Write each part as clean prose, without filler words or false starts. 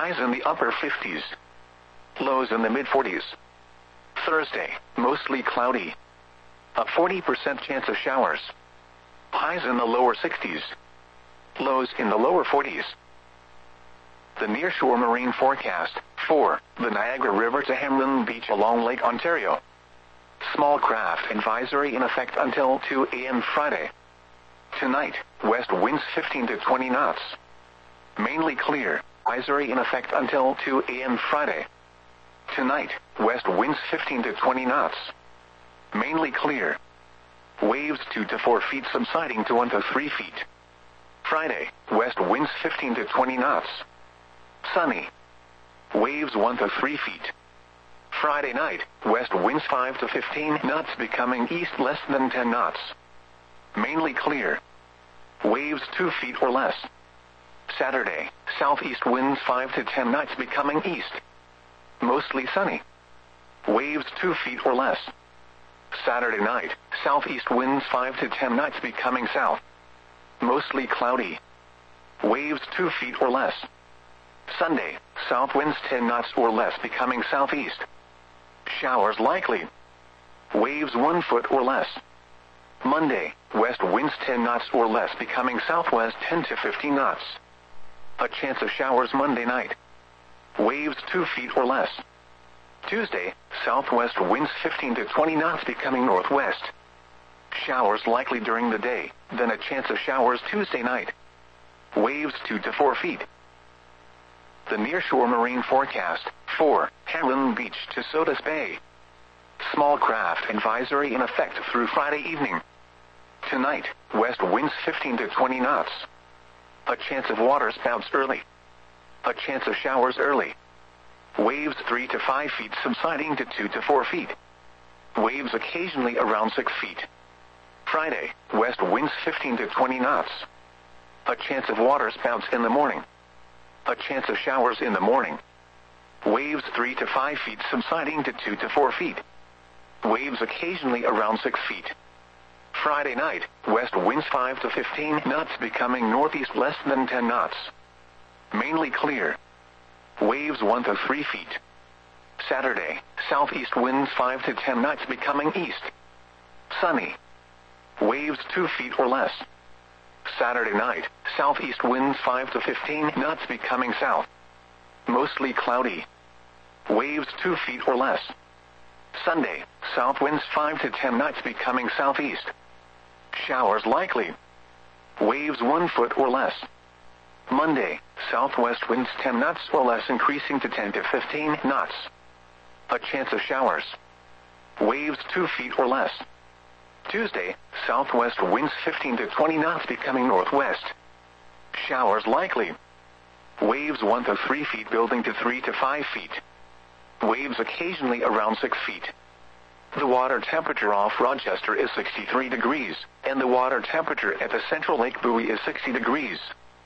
highs in the upper 50s. Lows in the mid-40s. Thursday, mostly cloudy. A 40% chance of showers. Highs in the lower 60s. Lows in the lower 40s. The nearshore marine forecast, for the Niagara River to Hamlin Beach along Lake Ontario. Small craft advisory in effect until 2 a.m. Friday. Tonight, west winds 15 to 20 knots. Mainly clear, advisory in effect until 2 a.m. Friday. Tonight, west winds 15 to 20 knots. Mainly clear. Waves 2 to 4 feet subsiding to 1 to 3 feet. Friday, west winds 15 to 20 knots. Sunny. Waves 1 to 3 feet. Friday night, west winds 5 to 15 knots becoming east less than 10 knots. Mainly clear. Waves 2 feet or less. Saturday, southeast winds 5 to 10 knots becoming east. Mostly sunny. Waves 2 feet or less. Saturday night, southeast winds 5 to 10 knots becoming south. Mostly cloudy. Waves 2 feet or less. Sunday, south winds 10 knots or less becoming southeast. Showers likely. Waves 1 foot or less. Monday, west winds 10 knots or less becoming southwest 10 to 15 knots. A chance of showers Monday night. Waves 2 feet or less. Tuesday, southwest winds 15 to 20 knots becoming northwest. Showers likely during the day, then a chance of showers Tuesday night. Waves 2 to 4 feet. The nearshore marine forecast, for Hamlin Beach to Sodus Bay. Small craft advisory in effect through Friday evening. Tonight, west winds 15 to 20 knots. A chance of water spouts early. A chance of showers early. Waves 3 to 5 feet subsiding to 2 to 4 feet. Waves occasionally around 6 feet. Friday, west winds 15 to 20 knots. A chance of water spouts in the morning. A chance of showers in the morning. Waves 3 to 5 feet subsiding to 2 to 4 feet. Waves occasionally around 6 feet. Friday night, west winds 5 to 15 knots becoming northeast less than 10 knots. Mainly clear. Waves 1 to 3 feet. Saturday, southeast winds 5 to 10 knots becoming east. Sunny. Waves 2 feet or less. Saturday night, southeast winds 5 to 15 knots becoming south. Mostly cloudy. Waves 2 feet or less. Sunday, south winds 5 to 10 knots becoming southeast. Showers likely. Waves 1 foot or less. Monday, southwest winds 10 knots or less increasing to 10 to 15 knots. A chance of showers. Waves 2 feet or less. Tuesday, southwest winds 15 to 20 knots becoming northwest. Showers likely. Waves 1 to 3 feet building to 3 to 5 feet. Waves occasionally around 6 feet. The water temperature off Rochester is 63 degrees, and the water temperature at the Central Lake buoy is 60 degrees.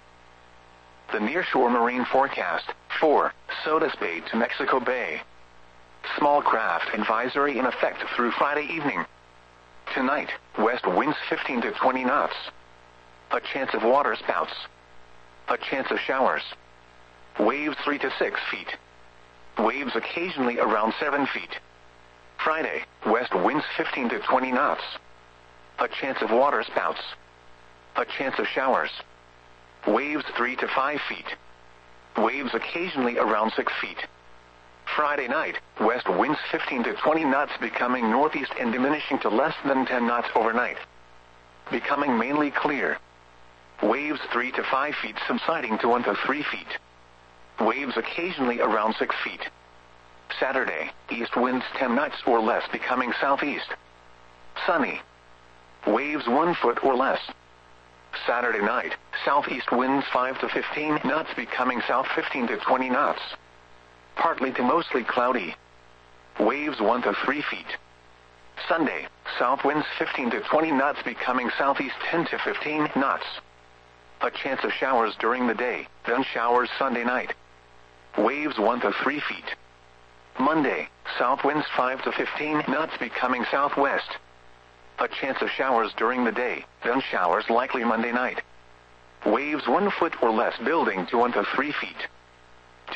The nearshore marine forecast, for Sodus Bay to Mexico Bay. Small craft advisory in effect through Friday evening. Tonight, west winds 15 to 20 knots. A chance of water spouts. A chance of showers. Waves 3 to 6 feet. Waves occasionally around 7 feet. Friday, west winds 15 to 20 knots. A chance of water spouts. A chance of showers. Waves 3 to 5 feet. Waves occasionally around 6 feet. Friday night, west winds 15 to 20 knots becoming northeast and diminishing to less than 10 knots overnight. Becoming mainly clear. Waves 3 to 5 feet subsiding to 1 to 3 feet. Waves occasionally around 6 feet. Saturday, east winds 10 knots or less becoming southeast. Sunny. Waves 1 foot or less. Saturday night, southeast winds 5 to 15 knots becoming south 15 to 20 knots. Partly to mostly cloudy. Waves 1 to 3 feet. Sunday, south winds 15 to 20 knots becoming southeast 10 to 15 knots. A chance of showers during the day, then showers Sunday night. Waves 1 to 3 feet. Monday, south winds 5 to 15 knots becoming southwest. A chance of showers during the day, then showers likely Monday night. Waves 1 foot or less building to 1 to 3 feet.